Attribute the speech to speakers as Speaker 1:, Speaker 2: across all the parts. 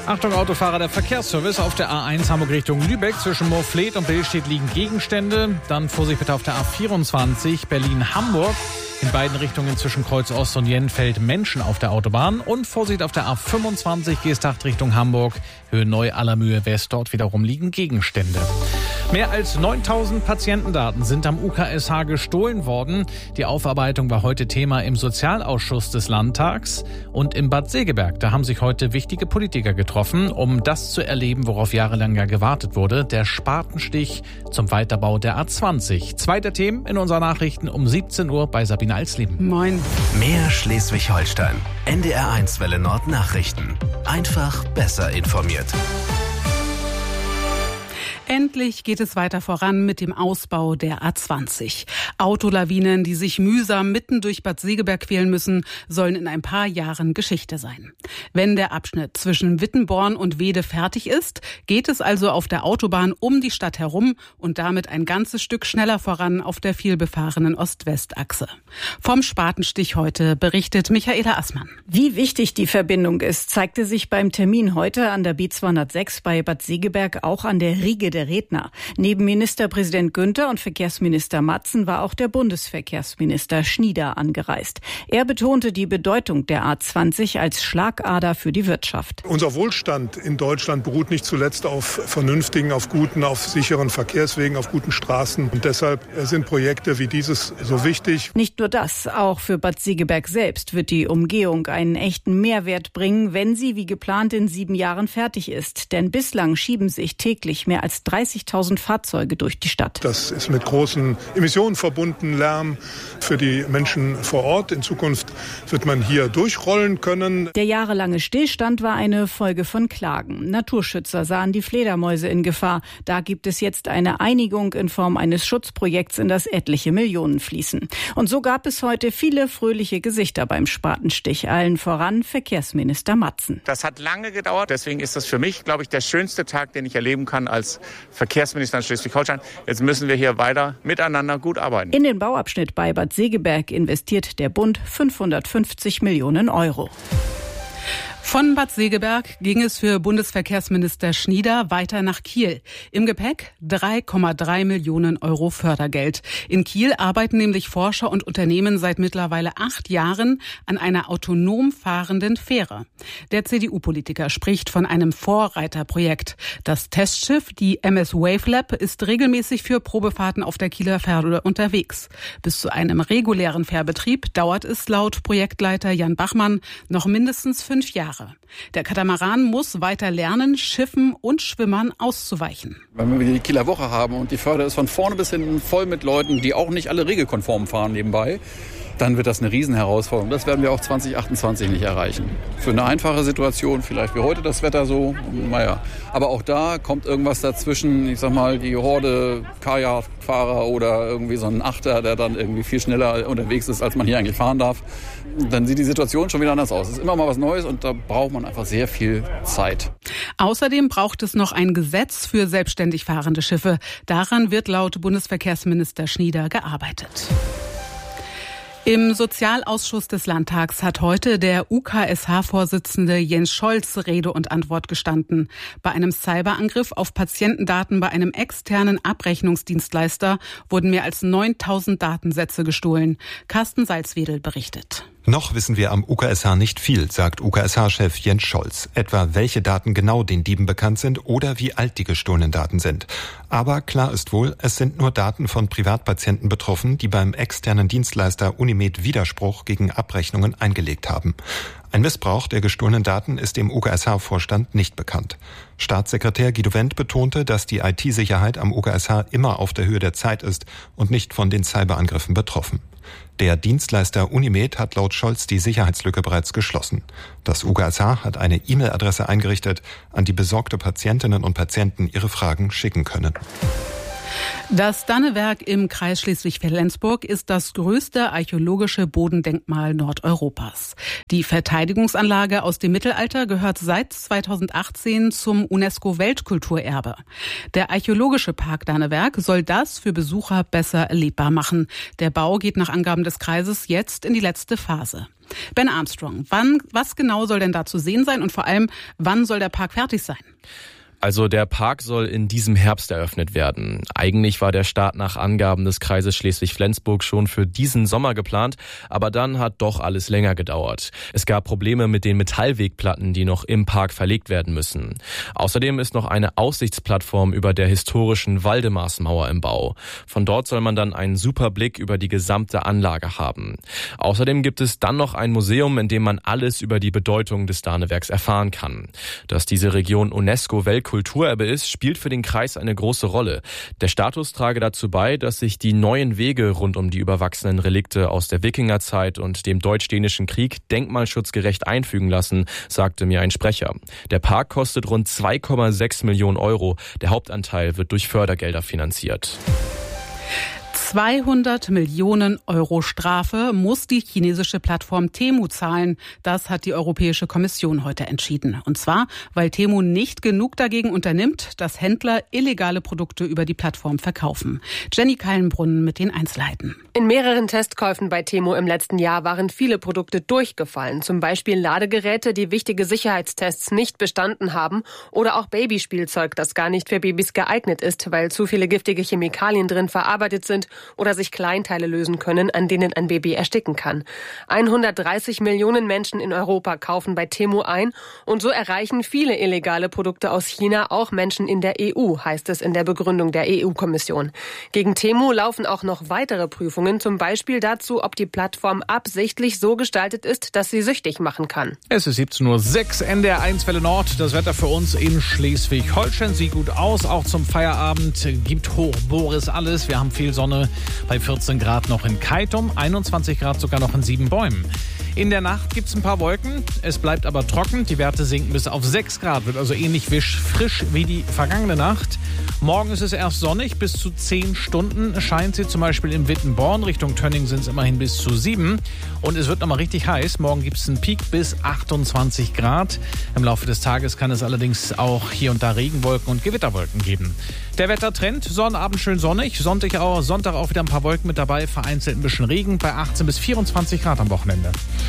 Speaker 1: Achtung Autofahrer, der Verkehrsservice auf der A1 Hamburg Richtung Lübeck. Zwischen Moorfleet und Billstedt liegen Gegenstände. Dann Vorsicht bitte auf der A24 Berlin-Hamburg. In beiden Richtungen zwischen Kreuz Ost und Jenfeld Menschen auf der Autobahn. Und Vorsicht auf der A25 Geesthacht Richtung Hamburg. Höhe Neu-Allermühe West. Dort wiederum liegen Gegenstände. Mehr als 9000 Patientendaten sind am UKSH gestohlen worden. Die Aufarbeitung war heute Thema im Sozialausschuss des Landtags. Und im Bad Segeberg, da haben sich heute wichtige Politiker getroffen, um das zu erleben, worauf jahrelang ja gewartet wurde. Der Spatenstich zum Weiterbau der A20. Zwei der Themen in unseren Nachrichten um 17 Uhr bei Sabine Alsleben.
Speaker 2: Moin.
Speaker 3: Mehr Schleswig-Holstein. NDR1 Welle Nord Nachrichten. Einfach besser informiert.
Speaker 2: Endlich geht es weiter voran mit dem Ausbau der A20. Autolawinen, die sich mühsam mitten durch Bad Segeberg quälen müssen, sollen in ein paar Jahren Geschichte sein. Wenn der Abschnitt zwischen Wittenborn und Weede fertig ist, geht es also auf der Autobahn um die Stadt herum und damit ein ganzes Stück schneller voran auf der vielbefahrenen Ost-West-Achse. Vom Spatenstich heute berichtet Michaela Assmann.
Speaker 4: Wie wichtig die Verbindung ist, zeigte sich beim Termin heute an der B206 bei Bad Segeberg auch an der Riege der Redner. Neben Ministerpräsident Günther und Verkehrsminister Matzen war auch der Bundesverkehrsminister Schnieder angereist. Er betonte die Bedeutung der A20 als Schlagader für die Wirtschaft.
Speaker 5: Unser Wohlstand in Deutschland beruht nicht zuletzt auf vernünftigen, auf guten, auf sicheren Verkehrswegen, auf guten Straßen. Und deshalb sind Projekte wie dieses so wichtig.
Speaker 4: Nicht nur das, auch für Bad Segeberg selbst wird die Umgehung einen echten Mehrwert bringen, wenn sie wie geplant in 7 Jahren fertig ist. Denn bislang schieben sich täglich mehr als 30.000 Fahrzeuge durch die Stadt.
Speaker 5: Das ist mit großen Emissionen verbunden, Lärm für die Menschen vor Ort. In Zukunft wird man hier durchrollen können.
Speaker 4: Der jahrelange Stillstand war eine Folge von Klagen. Naturschützer sahen die Fledermäuse in Gefahr. Da gibt es jetzt eine Einigung in Form eines Schutzprojekts, in das etliche Millionen fließen. Und so gab es heute viele fröhliche Gesichter beim Spatenstich. Allen voran Verkehrsminister Matzen.
Speaker 6: Das hat lange gedauert. Deswegen ist das für mich, glaube ich, der schönste Tag, den ich erleben kann als Verkehrsminister in Schleswig-Holstein. Jetzt müssen wir hier weiter miteinander gut arbeiten.
Speaker 4: In den Bauabschnitt bei Bad Segeberg investiert der Bund 550 Millionen Euro.
Speaker 2: Von Bad Segeberg ging es für Bundesverkehrsminister Schnieder weiter nach Kiel. Im Gepäck 3,3 Millionen Euro Fördergeld. In Kiel arbeiten nämlich Forscher und Unternehmen seit mittlerweile 8 Jahren an einer autonom fahrenden Fähre. Der CDU-Politiker spricht von einem Vorreiterprojekt. Das Testschiff, die MS Wavelab, ist regelmäßig für Probefahrten auf der Kieler Fähre unterwegs. Bis zu einem regulären Fährbetrieb dauert es laut Projektleiter Jan Bachmann noch mindestens 5 Jahre. Der Katamaran muss weiter lernen, Schiffen und Schwimmern auszuweichen.
Speaker 7: Wenn wir die Kieler Woche haben und die Förder ist von vorne bis hinten voll mit Leuten, die auch nicht alle regelkonform fahren nebenbei, dann wird das eine Riesenherausforderung. Das werden wir auch 2028 nicht erreichen. Für eine einfache Situation, vielleicht wie heute das Wetter so, naja. Aber auch da kommt irgendwas dazwischen, ich sag mal, die Horde Kajakfahrer oder irgendwie so ein Achter, der dann irgendwie viel schneller unterwegs ist, als man hier eigentlich fahren darf. Dann sieht die Situation schon wieder anders aus. Es ist immer mal was Neues und da braucht man einfach sehr viel Zeit.
Speaker 2: Außerdem braucht es noch ein Gesetz für selbstständig fahrende Schiffe. Daran wird laut Bundesverkehrsminister Schnieder gearbeitet. Im Sozialausschuss des Landtags hat heute der UKSH-Vorsitzende Jens Scholz Rede und Antwort gestanden. Bei einem Cyberangriff auf Patientendaten bei einem externen Abrechnungsdienstleister wurden mehr als 9000 Datensätze gestohlen. Carsten Salzwedel berichtet.
Speaker 8: Noch wissen wir am UKSH nicht viel, sagt UKSH-Chef Jens Scholz. Etwa welche Daten genau den Dieben bekannt sind oder wie alt die gestohlenen Daten sind. Aber klar ist wohl, es sind nur Daten von Privatpatienten betroffen, die beim externen Dienstleister Unimed Widerspruch gegen Abrechnungen eingelegt haben. Ein Missbrauch der gestohlenen Daten ist dem UKSH-Vorstand nicht bekannt. Staatssekretär Guido Wendt betonte, dass die IT-Sicherheit am UKSH immer auf der Höhe der Zeit ist und nicht von den Cyberangriffen betroffen. Der Dienstleister Unimed hat laut Scholz die Sicherheitslücke bereits geschlossen. Das UKSH hat eine E-Mail-Adresse eingerichtet, an die besorgte Patientinnen und Patienten ihre Fragen schicken können.
Speaker 2: Das Dannewerk im Kreis Schleswig-Flensburg ist das größte archäologische Bodendenkmal Nordeuropas. Die Verteidigungsanlage aus dem Mittelalter gehört seit 2018 zum UNESCO-Weltkulturerbe. Der archäologische Park Dannewerk soll das für Besucher besser erlebbar machen. Der Bau geht nach Angaben des Kreises jetzt in die letzte Phase. Ben Armstrong, was genau soll denn da zu sehen sein und vor allem, wann soll der Park fertig sein?
Speaker 9: Also der Park soll in diesem Herbst eröffnet werden. Eigentlich war der Start nach Angaben des Kreises Schleswig-Flensburg schon für diesen Sommer geplant, aber dann hat doch alles länger gedauert. Es gab Probleme mit den Metallwegplatten, die noch im Park verlegt werden müssen. Außerdem ist noch eine Aussichtsplattform über der historischen Waldemarsmauer im Bau. Von dort soll man dann einen super Blick über die gesamte Anlage haben. Außerdem gibt es dann noch ein Museum, in dem man alles über die Bedeutung des Danewerks erfahren kann. Dass diese Region UNESCO-Weltkulturerbe ist, spielt für den Kreis eine große Rolle. Der Status trage dazu bei, dass sich die neuen Wege rund um die überwachsenen Relikte aus der Wikingerzeit und dem Deutsch-Dänischen Krieg denkmalschutzgerecht einfügen lassen, sagte mir ein Sprecher. Der Park kostet rund 2,6 Millionen Euro. Der Hauptanteil wird durch Fördergelder finanziert.
Speaker 2: 200 Millionen Euro Strafe muss die chinesische Plattform Temu zahlen. Das hat die Europäische Kommission heute entschieden. Und zwar, weil Temu nicht genug dagegen unternimmt, dass Händler illegale Produkte über die Plattform verkaufen. Jenny Kallenbrunn mit den Einzelheiten.
Speaker 10: In mehreren Testkäufen bei Temu im letzten Jahr waren viele Produkte durchgefallen. Zum Beispiel Ladegeräte, die wichtige Sicherheitstests nicht bestanden haben, oder auch Babyspielzeug, das gar nicht für Babys geeignet ist, weil zu viele giftige Chemikalien drin verarbeitet sind oder sich Kleinteile lösen können, an denen ein Baby ersticken kann. 130 Millionen Menschen in Europa kaufen bei Temu ein und so erreichen viele illegale Produkte aus China auch Menschen in der EU, heißt es in der Begründung der EU-Kommission. Gegen Temu laufen auch noch weitere Prüfungen, zum Beispiel dazu, ob die Plattform absichtlich so gestaltet ist, dass sie süchtig machen kann.
Speaker 1: Es ist 17:06 Uhr, NDR 1 Welle Nord. Das Wetter für uns in Schleswig-Holstein sieht gut aus, auch zum Feierabend gibt hoch Boris alles. Wir haben viel Sonne. Bei 14 Grad noch in Keitum, 21 Grad sogar noch in Siebenbäumen. In der Nacht gibt es ein paar Wolken, es bleibt aber trocken. Die Werte sinken bis auf 6 Grad, wird also ähnlich frisch wie die vergangene Nacht. Morgen ist es erst sonnig, bis zu 10 Stunden scheint sie zum Beispiel in Wittenborn. Richtung Tönning sind es immerhin bis zu 7. Und es wird nochmal richtig heiß. Morgen gibt es einen Peak bis 28 Grad. Im Laufe des Tages kann es allerdings auch hier und da Regenwolken und Gewitterwolken geben. Der Wettertrend, Sonnabend schön sonnig, Sonntag auch wieder ein paar Wolken mit dabei, vereinzelt ein bisschen Regen bei 18 bis 24 Grad am Wochenende.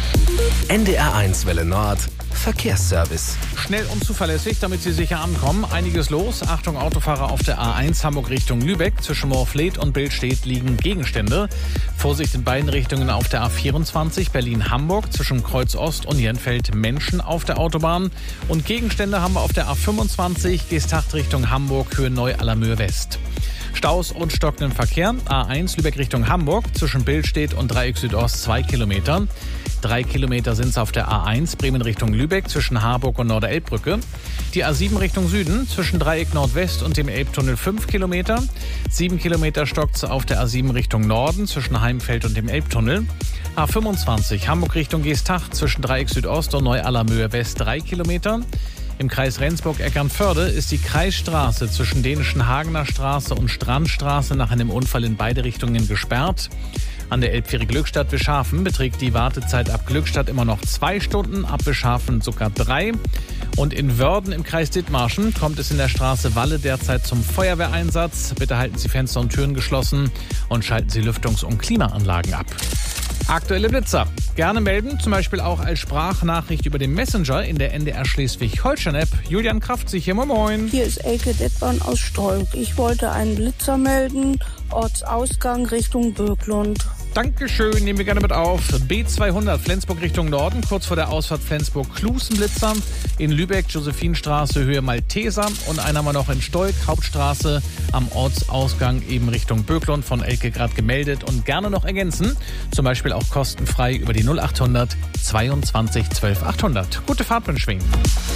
Speaker 3: NDR 1 Welle Nord, Verkehrsservice.
Speaker 1: Schnell und zuverlässig, damit Sie sicher ankommen. Einiges los. Achtung, Autofahrer auf der A1 Hamburg Richtung Lübeck. Zwischen Moorfleet und Billstedt liegen Gegenstände. Vorsicht in beiden Richtungen auf der A24 Berlin-Hamburg. Zwischen Kreuz Ost und Jenfeld Menschen auf der Autobahn. Und Gegenstände haben wir auf der A25 Geesthacht Richtung Hamburg, Höhe Neu-Allermöhe West. Staus und stockenden Verkehr. A1 Lübeck Richtung Hamburg. Zwischen Billstedt und Dreieck Südost 2 Kilometer. 3 Kilometer sind es auf der A1 Bremen Richtung Lübeck zwischen Harburg und Norder-Elbbrücke. Die A7 Richtung Süden zwischen Dreieck Nordwest und dem Elbtunnel 5 Kilometer. 7 Kilometer stockt es auf der A7 Richtung Norden zwischen Heimfeld und dem Elbtunnel. A25 Hamburg Richtung Geesthacht zwischen Dreieck Südost und Neu-Allermöhe West 3 Kilometer. Im Kreis Rendsburg-Eckernförde ist die Kreisstraße zwischen Dänischen Hagener Straße und Strandstraße nach einem Unfall in beide Richtungen gesperrt. An der Elbfähre Glückstadt-Bischhafen beträgt die Wartezeit ab Glückstadt immer noch 2 Stunden, ab Bischhafen sogar 3. Und in Wörden im Kreis Dithmarschen kommt es in der Straße Walle derzeit zum Feuerwehreinsatz. Bitte halten Sie Fenster und Türen geschlossen und schalten Sie Lüftungs- und Klimaanlagen ab. Aktuelle Blitzer. Gerne melden, zum Beispiel auch als Sprachnachricht über den Messenger in der NDR Schleswig-Holstein-App. Julian Kraft, sich hier, moin.
Speaker 11: Hier ist Elke Detborn aus Strolk. Ich wollte einen Blitzer melden, Ortsausgang Richtung Böklund.
Speaker 1: Dankeschön, nehmen wir gerne mit auf. B200 Flensburg Richtung Norden, kurz vor der Ausfahrt Flensburg-Klusenblitzer. In Lübeck, Josephinstraße, Höhe Malteser. Und einen haben wir noch in Stolk, Hauptstraße, am Ortsausgang eben Richtung Böklund, von Elke gerade gemeldet. Und gerne noch ergänzen, zum Beispiel auch kostenfrei über die 0800 22 12 800. Gute Fahrt wünschen wir Ihnen.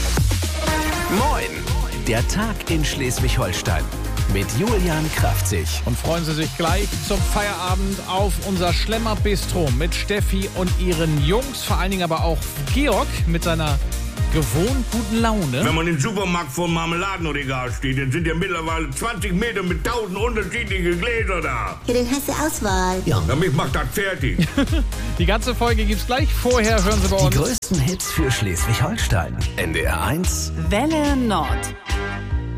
Speaker 3: Moin, der Tag in Schleswig-Holstein. Mit Julian Kraftzig.
Speaker 1: Und freuen Sie sich gleich zum Feierabend auf unser Schlemmer-Bistro mit Steffi und ihren Jungs, vor allen Dingen aber auch Georg mit seiner gewohnt guten Laune.
Speaker 12: Wenn man im Supermarkt vor dem Marmeladenregal steht, dann sind ja mittlerweile 20 Meter mit 1000 unterschiedliche Gläser da.
Speaker 13: Ja, dann hast du Auswahl.
Speaker 12: Ja, mich macht das fertig.
Speaker 1: Die ganze Folge gibt's gleich. Vorher hören Sie bei uns
Speaker 3: Die größten Hits für Schleswig-Holstein. NDR 1
Speaker 4: Welle Nord.